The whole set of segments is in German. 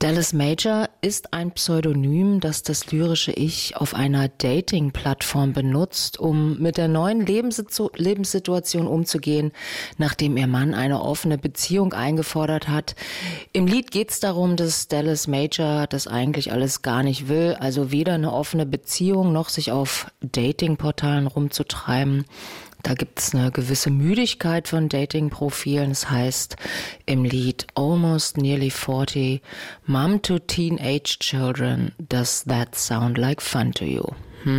Dallas Major ist ein Pseudonym, das das lyrische Ich auf einer Dating-Plattform benutzt, um mit der neuen Lebenssituation umzugehen, nachdem ihr Mann eine offene Beziehung eingefordert hat. Im Lied geht es darum, dass Dallas Major das eigentlich alles gar nicht will, also weder eine offene Beziehung noch sich auf Dating-Portalen rumzutreiben. Da gibt es eine gewisse Müdigkeit von Dating-Profilen. Das heißt im Lied Almost Nearly 40, Mom to Teenage Children, does that sound like fun to you?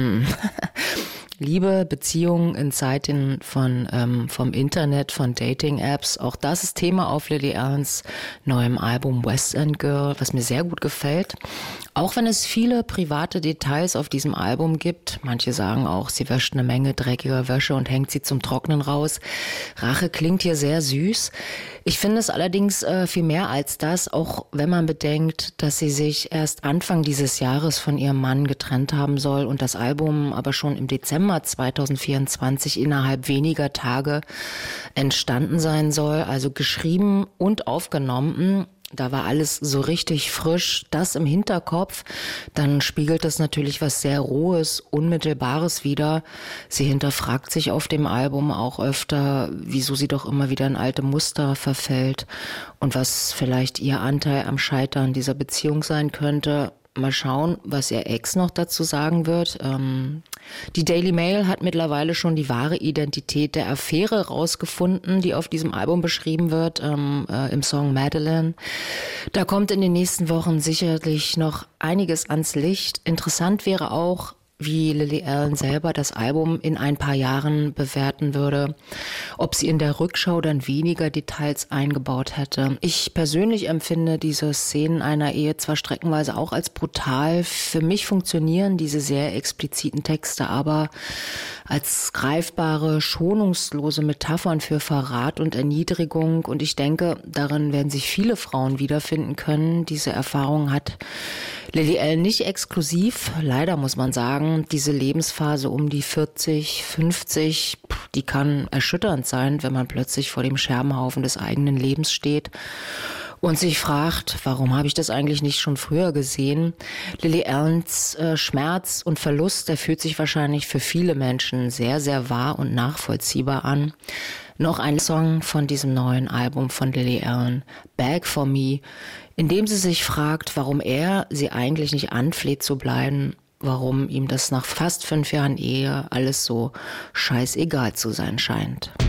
Liebe, Beziehungen in Zeiten vom Internet, von Dating-Apps. Auch das ist Thema auf Lily Allens neuem Album West End Girl, was mir sehr gut gefällt. Auch wenn es viele private Details auf diesem Album gibt. Manche sagen auch, sie wäscht eine Menge dreckiger Wäsche und hängt sie zum Trocknen raus. Rache klingt hier sehr süß. Ich finde es allerdings viel mehr als das, auch wenn man bedenkt, dass sie sich erst Anfang dieses Jahres von ihrem Mann getrennt haben soll und das Album aber schon im Dezember 2024 innerhalb weniger Tage entstanden sein soll, also geschrieben und aufgenommen. Da war alles so richtig frisch, das im Hinterkopf. Dann spiegelt das natürlich was sehr Rohes, Unmittelbares wider. Sie hinterfragt sich auf dem Album auch öfter, wieso sie doch immer wieder in alte Muster verfällt und was vielleicht ihr Anteil am Scheitern dieser Beziehung sein könnte. Mal schauen, was ihr Ex noch dazu sagen wird. Die Daily Mail hat mittlerweile schon die wahre Identität der Affäre rausgefunden, die auf diesem Album beschrieben wird, im Song Madeline. Da kommt in den nächsten Wochen sicherlich noch einiges ans Licht. Interessant wäre auch, wie Lily Allen selber das Album in ein paar Jahren bewerten würde, ob sie in der Rückschau dann weniger Details eingebaut hätte. Ich persönlich empfinde diese Szenen einer Ehe zwar streckenweise auch als brutal. Für mich funktionieren diese sehr expliziten Texte aber als greifbare, schonungslose Metaphern für Verrat und Erniedrigung. Und ich denke, darin werden sich viele Frauen wiederfinden können. Diese Erfahrung hat Lily Allen nicht exklusiv, leider muss man sagen. Diese Lebensphase um die 40, 50, die kann erschütternd sein, wenn man plötzlich vor dem Scherbenhaufen des eigenen Lebens steht und sich fragt, warum habe ich das eigentlich nicht schon früher gesehen? Lily Allens Schmerz und Verlust, der fühlt sich wahrscheinlich für viele Menschen sehr, sehr wahr und nachvollziehbar an. Noch ein Song von diesem neuen Album von Lily Allen, Beg for Me, in dem sie sich fragt, warum er sie eigentlich nicht anfleht zu bleiben, warum ihm das nach fast 5 Jahren Ehe alles so scheißegal zu sein scheint.